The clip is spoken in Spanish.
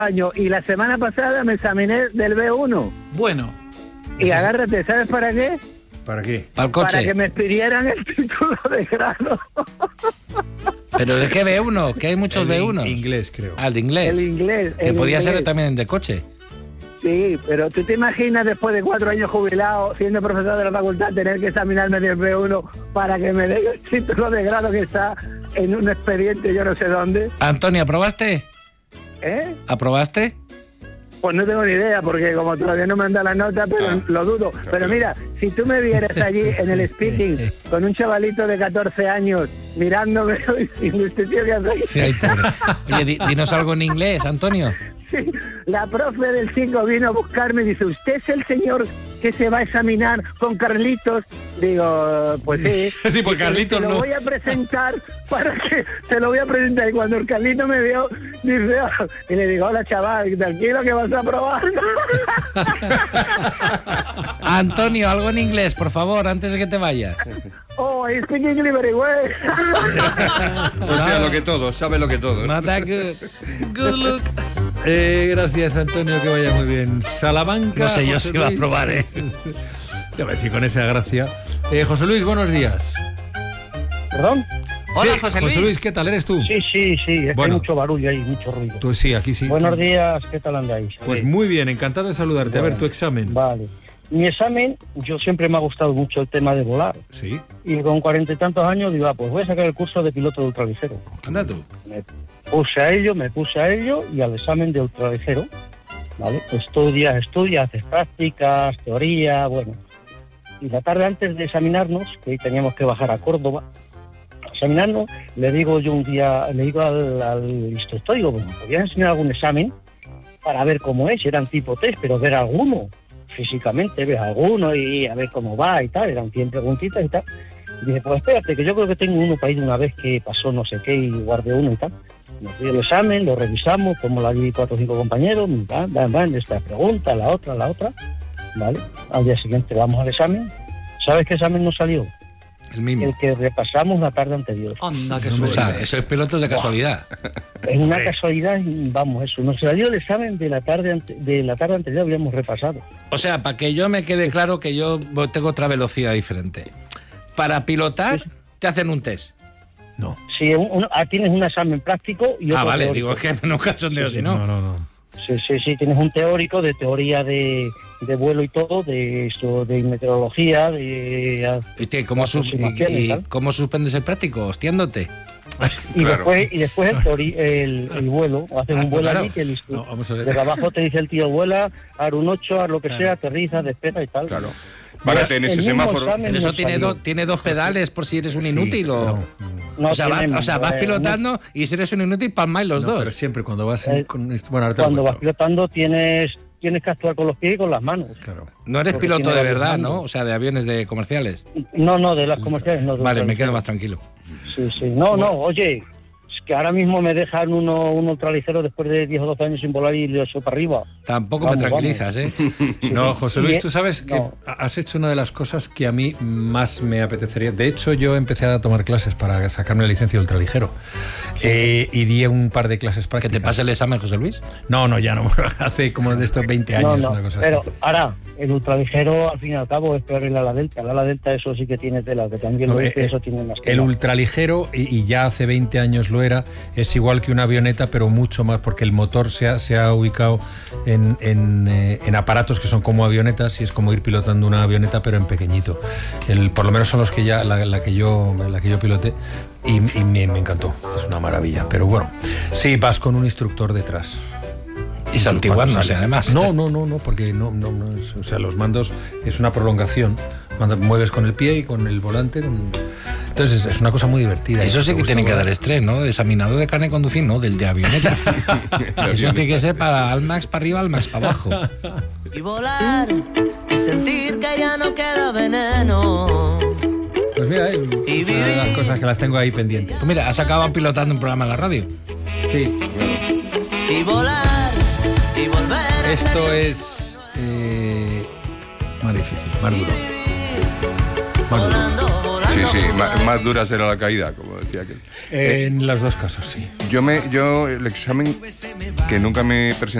años y la semana pasada me examiné del B1. Bueno. Y agárrate, ¿sabes para qué? ¿Para qué? Para el coche. Para que me expidieran el título de grado. ¿Pero de qué B1? Que hay muchos B1. Inglés, creo. Ah, el de inglés. El inglés. Que el podía inglés. ser también de coche. Sí, pero ¿tú te imaginas después de 4 años jubilado, siendo profesor de la facultad, tener que examinarme del B1 para que me den el título de grado que está en un expediente yo no sé dónde? Antonio, ¿aprobaste? ¿Eh? ¿Aprobaste? Pues no tengo ni idea, porque como todavía no me han dado la nota, pero lo dudo. Pero mira, si tú me vieras allí en el speaking con un chavalito de 14 años mirándome diciendo, ¿este tío qué hace? Sí, ay, pobre. Oye, dinos algo en inglés, Antonio. Sí, la profe del 5 vino a buscarme y dice, ¿usted es el señor que se va a examinar con Carlitos? Digo, pues sí. Sí, pues Carlitos te lo no. voy a presentar para que te lo voy a presentar. Y cuando el Carlito me vio, dice, "Oh", y le digo, hola chaval, tranquilo que vas a probar. Antonio, algo en inglés, por favor, antes de que te vayas. Oh, I speak English very well. O sea, lo que todos, sabe lo que todos. Not that good. Good look. Gracias, Antonio, que vaya muy bien. Salamanca. No sé yo José si va a Luis. probar, ¿eh? Ya ves, sí, con esa gracia. José Luis, buenos días. ¿Perdón? Hola, Sí, José Luis. ¿qué tal? ¿Eres tú? Sí, es que Bueno. hay mucho barullo ahí, mucho ruido. Tú sí, aquí sí. Buenos días, ¿qué tal andáis? Pues muy bien, encantado de saludarte. A ver, Bueno, tu examen. Vale. Mi examen, yo siempre me ha gustado mucho el tema de volar. Sí. Y con 40 y tantos años digo, pues voy a sacar el curso de piloto de ultraligero. Anda tú. Me puse a ello y al examen de ultraligero, ¿vale? Estudias, haces prácticas, teoría, bueno. Y la tarde antes de examinarnos, que teníamos que bajar a Córdoba, a examinarnos, le digo yo un día, le digo al instructor, digo, bueno, ¿podrías enseñar algún examen para ver cómo es? Eran tipo test, pero ver alguno, físicamente, ver alguno y a ver cómo va y tal, eran 100 preguntitas y tal. Y dije, pues espérate, que yo creo que tengo uno para ir una vez que pasó no sé qué y guardé uno y tal. Nos dio el examen, lo revisamos, como la vi 4 o 5 compañeros, van, esta pregunta, la otra, ¿vale? Al día siguiente vamos al examen. ¿Sabes qué examen nos salió? El mismo. El que repasamos la tarde anterior. Anda, qué suerte. Eso es pilotos de casualidad. Es una casualidad, y vamos, eso. Nos salió el examen de la tarde anterior, habíamos repasado. O sea, para que yo me quede claro que yo tengo otra velocidad diferente. Para pilotar, te hacen un test. No. Sí, tienes un examen práctico y otro Vale, teórico. digo, es que no cachondeo, si no. No. Sí, tienes un teórico de teoría de vuelo y todo, de eso, de meteorología, de ¿Y cómo cómo suspendes el práctico? Hostiándote. y Claro. después el vuelo, haces un vuelo claro. allí que el No, vamos a ver. desde abajo te dice el tío, vuela, haz un 8, haz lo que sea, aterriza, despega y tal. Claro. Párate en ese El mismo semáforo. examen Pero eso nos salió. tiene dos pedales por si eres un inútil o... No o sea, tiene- vas pilotando y si eres un inútil, palmáis los dos. Pero siempre cuando vas... Eh, bueno, ahora te lo Cuando vas cuento. pilotando tienes que actuar con los pies y con las manos. Claro. No eres porque piloto tiene de varios verdad, mandos. ¿no? O sea, de aviones de comerciales. No, de las comerciales no. de Vale, otras me quedo ligeras. más tranquilo. Sí. No, oye, es que ahora mismo me dejan un ultraligero después de 10 o 12 años sin volar y lo echo para arriba. Tampoco Vamos, me tranquilizas, ¿eh? No, José Luis, Bien. tú sabes que No. has hecho una de las cosas que a mí más me apetecería. De hecho, yo empecé a tomar clases para sacarme la licencia de ultraligero. Y di un par de clases ¿Que prácticas. te pase el examen, José Luis? No, ya no. Hace como de estos 20 años, una cosa pero así. ahora, el ultraligero al fin y al cabo es peor el ala delta. El ala delta eso sí que tiene tela, que también No, lo dice, eso tiene más el tela. ultraligero, y ya hace 20 años lo era, es igual que una avioneta, pero mucho más, porque el motor se ha ubicado en aparatos que son como avionetas, y es como ir pilotando una avioneta, pero en pequeñito. Por lo menos son los que ya la que yo piloté, y me encantó. Es una maravilla. Pero bueno, sí, vas con un instructor detrás. Y santiguándose, además. No, porque no, o sea, los mandos es una prolongación. Cuando mueves con el pie y con el volante. Entonces es una cosa muy divertida. Eso sí que tiene que dar estrés, ¿no? De examinador de carne de conducir, no, del de avioneta. Eso tiene que ser para al max para arriba, al max para abajo. Y volar y sentir que ya no queda veneno. Pues mira, es una de las cosas que las tengo ahí pendientes. Pues mira, has acabado pilotando un programa en la radio. Sí. Y volar y volver a Esto ser es más difícil, más duro. Más duro. volando, volando, Sí, volando. más dura será la caída, como decía. decía aquel. En los dos casos, sí. Yo el examen que nunca me presenté